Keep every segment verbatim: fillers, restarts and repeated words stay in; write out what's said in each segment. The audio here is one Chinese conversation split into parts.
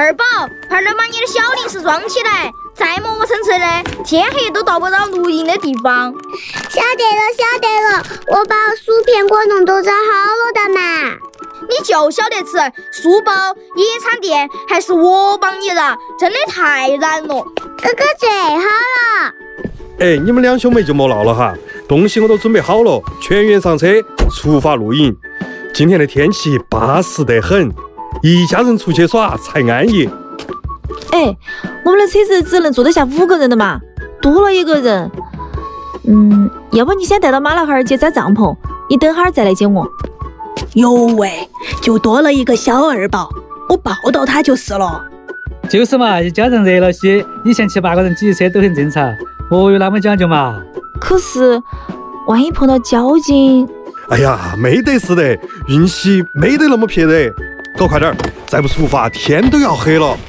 二宝，快点把你的小零食装起来，再磨磨蹭蹭的，天黑都到不到露营的地方。 晓得了，晓得了，我把薯片果冻都装好了的嘛。 你就晓得吃书包、野餐垫，还是我帮你的，真的太燃了。 哥哥最好了。 哎，你们两兄妹就莫闹了哈，东西我都准备好了，全员上车，出发露营。今天的天气巴适得很，一家人出去耍才安逸。 哎，我们的车子只能坐得下五个人的嘛，多了一个人，嗯，要不你先带到马老汉儿去扎帐篷，你等会儿再来接我。 哟喂，就多了一个小二宝，我抱到他就是了。 就是嘛，一家人热闹些，以前七八个人挤车都很正常，何有那么讲究嘛？ 可是万一碰到交警…… 哎呀，没得事的，运气没得那么撇的，搞快点，再不出发天都要黑了。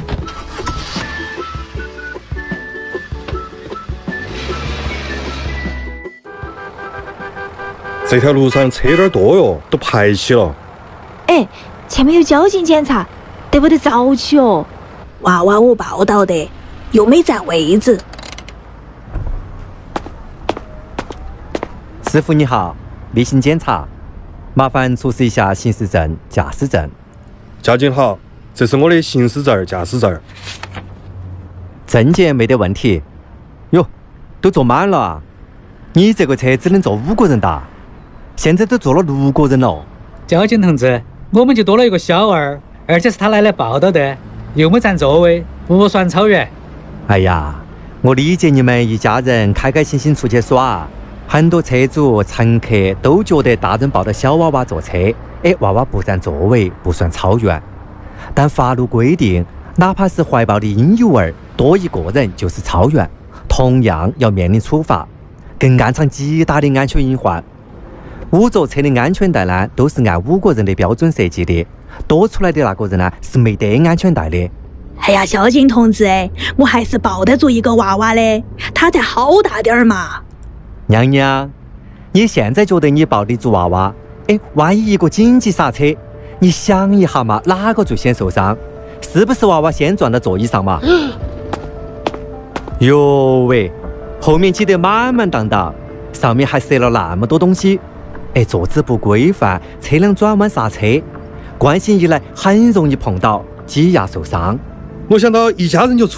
这条路上车有点多哟，都排起了。 哎，前面有交警检查，得不得早起哦？ 娃娃我抱到的，又没占位置。 师傅你好，例行检查，麻烦出示一下行驶证、驾驶证。 交警好，这是我的行驶证、驾驶证。 证件没得问题。哟，都坐满了啊！你这个车只能坐五个人的，现在都坐了六个人了。 交警同志，我们就多了一个小二，而且是他来来报道的，又没占座位，不算超员。 哎呀，我理解你们一家人开开心心出去耍，很多车主乘客都觉得大人抱着小娃娃坐车，哎，娃娃不占座位不算超员。但法律规定，哪怕是怀抱的婴幼儿多一个人就是超员，同样要面临处罚，更暗藏极大的安全隐患。五座车的安全带呢，都是按五个人的标准设计的，多出来的那个人呢是没得安全带的。 哎呀，交警同志，我还是抱得住一个娃娃的，他才好大点儿嘛。 娘娘，你现在觉得你抱得住娃娃？哎，万一一个紧急刹车，你想一下嘛，哪个最先受伤？是不是娃娃先撞到座椅上嘛？哟喂，后面挤得满满当当，上面还塞了那么多东西，哎，坐姿不规范，车辆转弯刹车，惯性一来很容易碰到，挤压受伤。 我想到一家人就